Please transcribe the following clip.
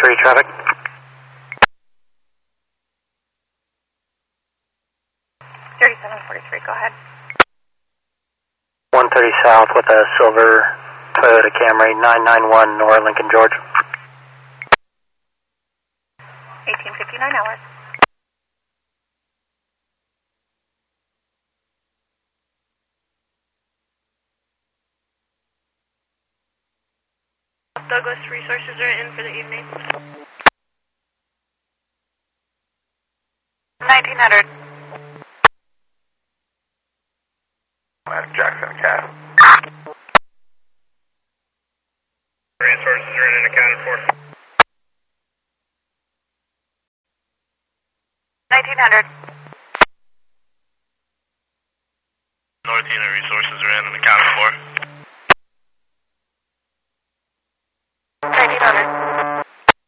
143 traffic. 3743, go ahead. 130 south with a silver Toyota Camry, 991 North Lincoln, Georgia. 1859 hours. Douglas Resources are in for the evening. 1900. Jackson, Cat. Resources are in and accounted for. 1900.